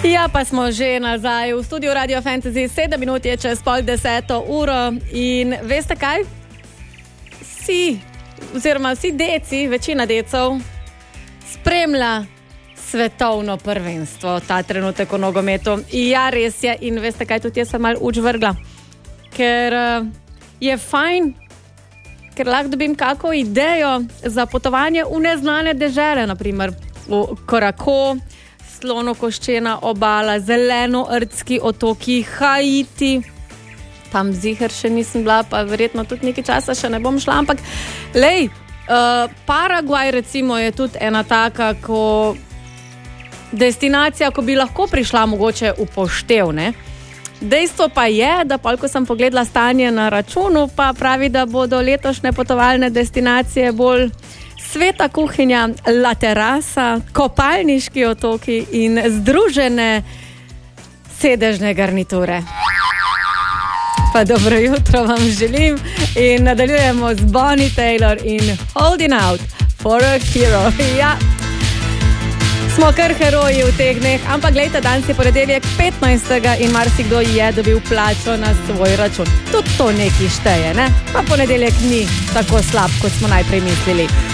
Ja, pa smo že nazaj v studiu Radio Fantasy, 7 minut je čez 9:30 in veste kaj? Vsi deci, večina decov spremlja svetovno prvenstvo ta trenutek v nogometu. Ja, res je in veste kaj, tudi jaz sem malo vrgla, ker je fajn, ker lahko dobim kako idejo za potovanje v neznane dežele, naprimer v Korako, Slonokoščena obala, Zelenordski otoki, Haiti. Tam ziher še nisem bila, pa verjetno tudi nekaj časa še ne bom šla, ampak Paragvaj recimo je tudi ena taka destinacija, ko bi lahko prišla mogoče v poštev, ne? Dejstvo pa je, da ko sem pogledala stanje na računu, pa pravi, da bodo letošnje potovalne destinacije bolj sveta kuhinja, La Terasa, kopalniški otoki in združene sedežne garniture. Pa dobro jutro vam želim in nadaljujemo z Bonnie Taylor in Holding Out for a Hero. Ja, smo kar heroji v teh dneh, ampak gledajte, danes je ponedeljek 15. in marsikdo je dobil plačo na svoj račun. Tudi to nekaj šteje, ne? Pa ponedeljek ni tako slab, kot smo najprej mislili.